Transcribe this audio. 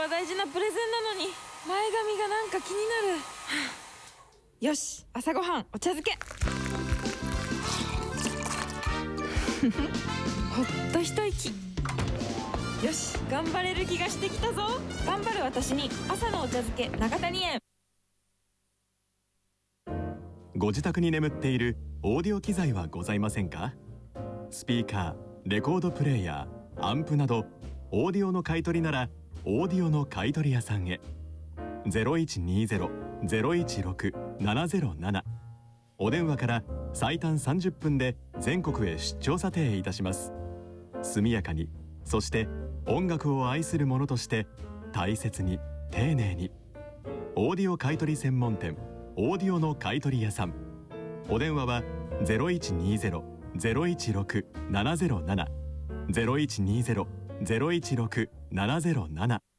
は大事なプレゼンなのに前髪がなんか気になる。よし、朝ごはんお茶漬け。ほっと一息。よし、頑張れる気がしてきたぞ。頑張る私に朝のお茶漬け永谷園。 ご自宅に眠っているオーディオ機材はございませんか？スピーカー、レコードプレーヤー、アンプなどオーディオの買い取りならオーディオの買い取り屋さんへ。0120-016-707。お電話から最短30分で全国へ出張査定いたします。速やかに、そして音楽を愛する者として大切に丁寧に。オーディオ買い取り専門店オーディオの買い取り屋さん。お電話は0120-016-707。0120-016-707。